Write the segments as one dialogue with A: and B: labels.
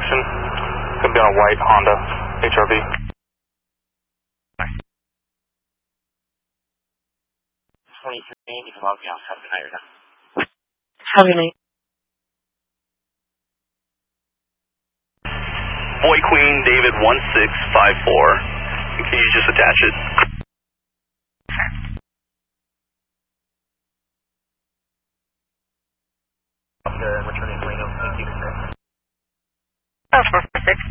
A: location. It's going to be on a white Honda HRV.
B: Bye. 23, you can log me off. Have a good night right now.
C: Have a good night.
D: Boy Queen, David 1654. Can you just attach it?
A: Returning Reno, thank you, sir.
C: Oh, 446.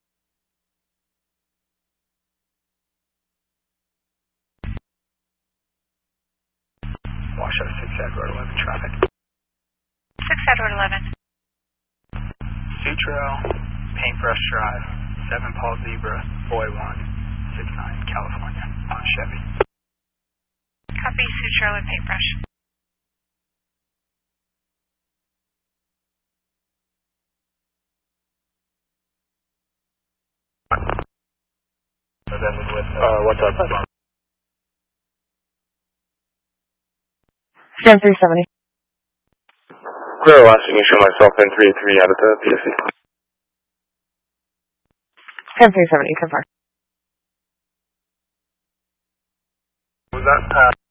A: Wash out 6 Edward 11 traffic.
C: 6 Edward 11.
A: Sutro, Paintbrush Drive, 7 Paul Zebra, Boy 1, 69, California, on Chevy.
C: Copy, Sutro and Paintbrush.
A: What's up?
C: 7370.
E: Clear last ignition myself in 383 out of the PSC.
C: 7370, confirm.
A: Was that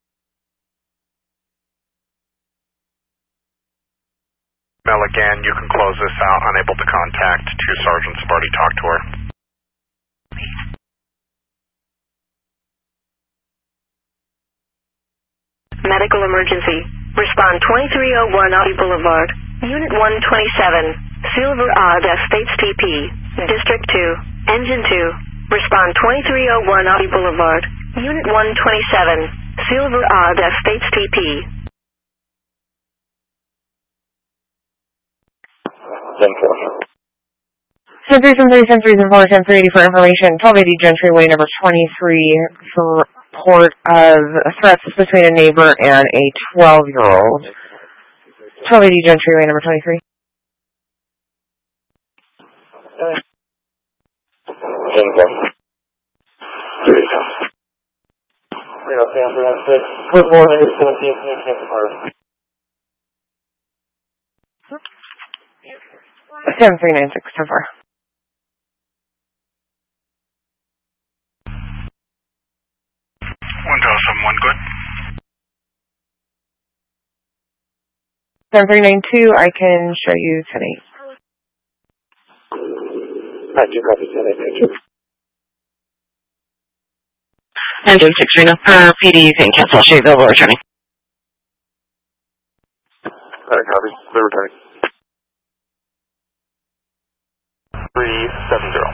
A: Mel again, you can close this out. Unable to contact. 2 sergeants have already talked to her.
F: Medical emergency. Respond 2301 Audi Boulevard. Unit 127. Silver Odd Estates TP. District 2. Engine 2. Respond 2301 Audi Boulevard. Unit 127. Silver Odd Estates TP.
C: 10-3, 10-3, 10-3, 10-4, 10-380 for information. 1280 Gentry Way, number 23, for report of threats between a neighbor and a 12-year-old. 1280 Gentry Way, number 23.
E: Reno, Stanford, F6.
C: Good morning.
E: 17, Kansas Harbor.
C: 7396, so far.
A: One good.
C: 7392, I can show you tonight.
E: I do copy tonight.
G: 926 Reno. PD, you can cancel. Show you available returning.
E: Copy. Clear returning.
A: 370.